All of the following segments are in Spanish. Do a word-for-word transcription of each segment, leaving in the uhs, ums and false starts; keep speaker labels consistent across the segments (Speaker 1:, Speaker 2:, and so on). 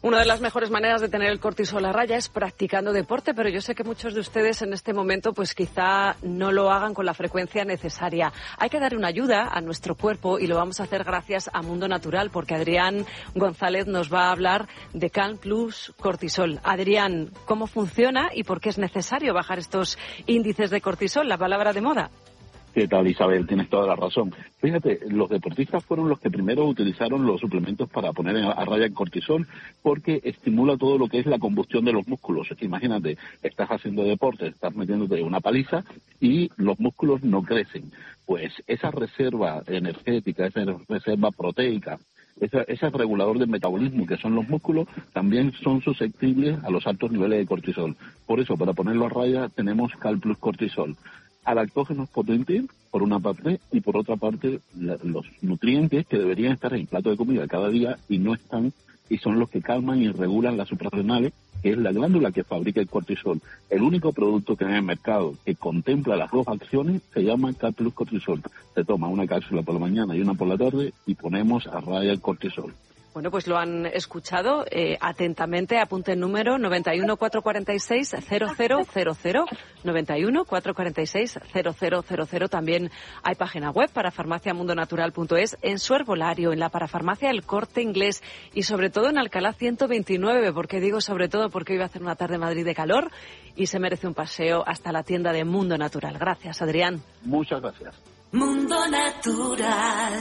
Speaker 1: Una de las mejores maneras de tener el cortisol a raya es practicando deporte, pero yo sé que muchos de ustedes en este momento pues quizá no lo hagan con la frecuencia necesaria. Hay que dar una ayuda a nuestro cuerpo y lo vamos a hacer gracias a Mundo Natural, porque Adrián González nos va a hablar de Calm Plus Cortisol. Adrián, ¿cómo funciona y por qué es necesario bajar estos índices de cortisol? La palabra de moda.
Speaker 2: ¿Qué tal, Isabel? Tienes toda la razón. Fíjate, los deportistas fueron los que primero utilizaron los suplementos para poner a raya el cortisol, porque estimula todo lo que es la combustión de los músculos. Imagínate, estás haciendo deporte, estás metiéndote una paliza y los músculos no crecen. Pues esa reserva energética, esa reserva proteica, esa, ese regulador del metabolismo que son los músculos, también son susceptibles a los altos niveles de cortisol. Por eso, para ponerlo a raya, tenemos Calm Plus Cortisol. Adaptógenos potentes, por una parte, y por otra parte, la, los nutrientes que deberían estar en el plato de comida cada día y no están, y son los que calman y regulan las suprarrenales, que es la glándula que fabrica el cortisol. El único producto que hay en el mercado que contempla las dos acciones se llama Calm Plus Cortisol. Se toma una cápsula por la mañana y una por la tarde y ponemos a raya el cortisol.
Speaker 1: Bueno, pues lo han escuchado eh, atentamente. Apunte el número noventa y uno, cuatrocientos cuarenta y seis, cero cero cero cero. noventa y uno, cuatrocientos cuarenta y seis, cero cero cero cero. También hay página web, parafarmacia mundo natural punto es, en su herbolario, en la parafarmacia El Corte Inglés y sobre todo en Alcalá ciento veintinueve. ¿Por qué digo sobre todo? Porque hoy va a hacer una tarde en Madrid de calor y se merece un paseo hasta la tienda de Mundo Natural. Gracias, Adrián.
Speaker 2: Muchas gracias.
Speaker 3: Mundo Natural.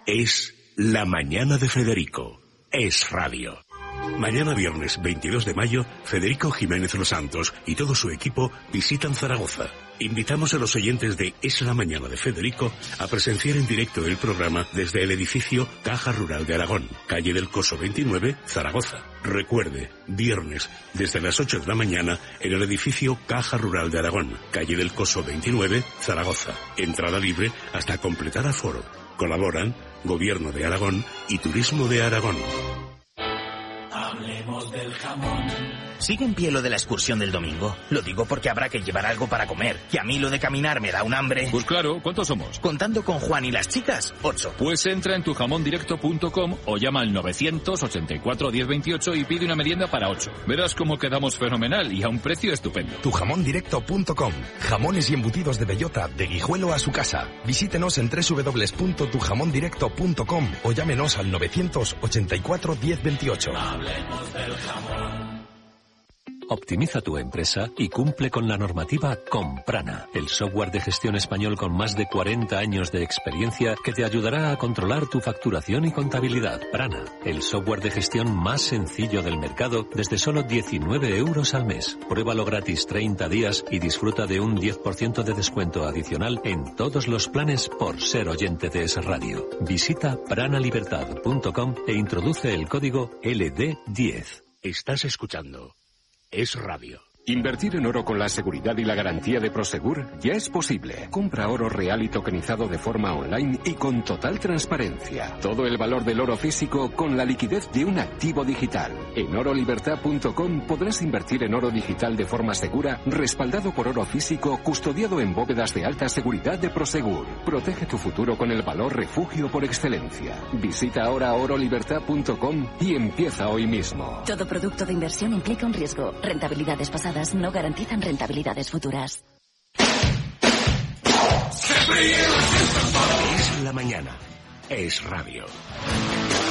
Speaker 4: Es La Mañana de Federico. Es radio. Mañana viernes veintidós de mayo, Federico Jiménez Los Santos y todo su equipo visitan Zaragoza. Invitamos a los oyentes de Es la Mañana de Federico a presenciar en directo el programa desde el edificio Caja Rural de Aragón, calle del Coso veintinueve, Zaragoza. Recuerde, viernes, desde las ocho de la mañana, en el edificio Caja Rural de Aragón, calle del Coso veintinueve, Zaragoza. Entrada libre hasta completar aforo. Colaboran Gobierno de Aragón y Turismo de Aragón.
Speaker 3: Hablemos del jamón.
Speaker 5: ¿Sigue en pie lo de la excursión del domingo? Lo digo porque habrá que llevar algo para comer. Y a mí lo de caminar me da un hambre.
Speaker 6: Pues claro, ¿cuántos somos?
Speaker 5: Contando con Juan y las chicas, ocho.
Speaker 6: Pues entra en tu jamón directo punto com o llama al novecientos ochenta y cuatro diez veintiocho y pide una merienda para ocho. Verás cómo quedamos fenomenal y a un precio estupendo.
Speaker 7: tu jamón directo punto com. Jamones y embutidos de bellota, de Guijuelo a su casa. Visítenos en doble u doble u doble u punto tu jamón directo punto com o llámenos al novecientos ochenta y cuatro diez veintiocho.
Speaker 3: Hablemos del jamón.
Speaker 8: Optimiza tu empresa y cumple con la normativa con Prana, el software de gestión español con más de cuarenta años de experiencia que te ayudará a controlar tu facturación y contabilidad. Prana, el software de gestión más sencillo del mercado desde solo diecinueve euros al mes. Pruébalo gratis treinta días y disfruta de un diez por ciento de descuento adicional en todos los planes por ser oyente de Es Radio. Visita prana libertad punto com e introduce el código L D diez.
Speaker 4: Estás escuchando Es Radio. Invertir en oro con la seguridad y la garantía de Prosegur ya es posible. Compra oro real y tokenizado de forma online y con total transparencia. Todo el valor del oro físico con la liquidez de un activo digital. En oro libertad punto com podrás invertir en oro digital de forma segura, respaldado por oro físico, custodiado en bóvedas de alta seguridad de Prosegur. Protege tu futuro con el valor refugio por excelencia. Visita ahora oro libertad punto com y empieza hoy mismo.
Speaker 9: Todo producto de inversión implica un riesgo. Rentabilidades pasadas no garantizan rentabilidades futuras.
Speaker 4: Es la mañana. Es radio.